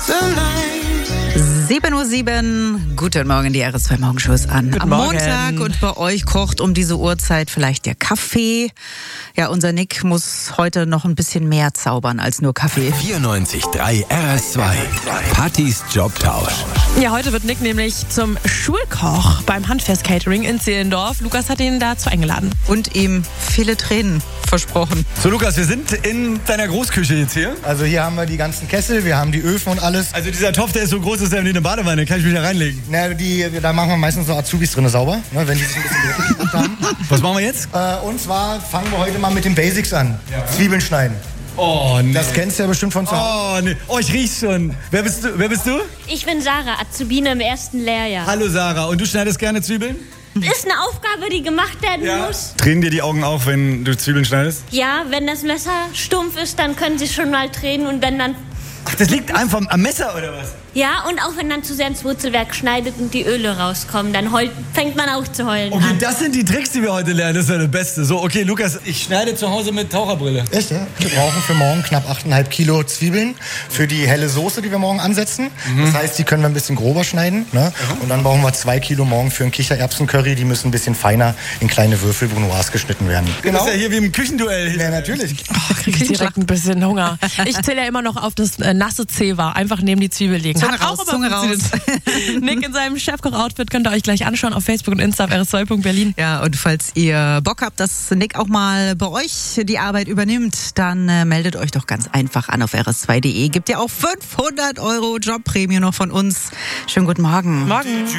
7:07 Uhr, guten Morgen, die RS2 Morgenshow ist an. Guten Am Morgen. Montag und bei euch kocht um diese Uhrzeit vielleicht der Kaffee. Ja, unser Nick muss heute noch ein bisschen mehr zaubern als nur Kaffee. 94.3 RS2. Pattys Jobtausch. Ja, heute wird Nick nämlich zum Schulkoch beim Handfest Catering in Zehlendorf. Lukas hat ihn dazu eingeladen. Und ihm viele Tränen versprochen. So Lukas, wir sind in deiner Großküche jetzt hier. Also hier haben wir die ganzen Kessel, wir haben die Öfen und alles. Also dieser Topf, der ist so groß, dass der wie eine Badewanne. Kann ich mich da reinlegen? Na, da machen wir meistens so Azubis drin sauber, ne, wenn die sich ein bisschen durchgeguckt haben. Was machen wir jetzt? Und zwar fangen wir heute mal mit den Basics an. Ja. Zwiebeln schneiden. Oh, nee. Das kennst du ja bestimmt von zu Hause. Oh, nee. Oh, ich riech's schon. Wer bist du? Ich bin Sarah, Azubine im ersten Lehrjahr. Hallo Sarah. Und du schneidest gerne Zwiebeln? Ist eine Aufgabe, die gemacht werden muss. Tränen dir die Augen auf, wenn du Zwiebeln schneidest? Ja, wenn das Messer stumpf ist, dann können sie schon mal tränen und wenn dann... Ach, das liegt einfach am Messer, oder was? Ja, und auch wenn dann zu sehr ins Wurzelwerk schneidet und die Öle rauskommen, dann fängt man auch zu heulen Okay, an. das sind die Tricks, die wir heute lernen. Das ist ja das Beste. So, okay, Lukas, ich schneide zu Hause mit Taucherbrille. Echt, ja? Wir brauchen für morgen knapp 8,5 Kilo Zwiebeln für die helle Soße, die wir morgen ansetzen. Das heißt, die können wir ein bisschen grober schneiden. Ne? Und dann brauchen wir 2 Kilo morgen für ein Kichererbsencurry. Die müssen ein bisschen feiner in kleine Würfel Brunoise geschnitten werden. Genau. Das ist ja hier wie im Küchenduell. Ja, natürlich. Krieg ich direkt ein bisschen Hunger. Ich zähle ja immer noch auf das nasse Zewa. Einfach neben die Zwiebel legen. Zunge raus. Nick in seinem Chefkoch-Outfit könnt ihr euch gleich anschauen auf Facebook und Insta auf rs2.berlin. Ja, und falls ihr Bock habt, dass Nick auch mal bei euch die Arbeit übernimmt, dann meldet euch doch ganz einfach an auf rs2.de. Gibt ja auch 500 € Jobprämie noch von uns. Schönen guten Morgen. Morgen.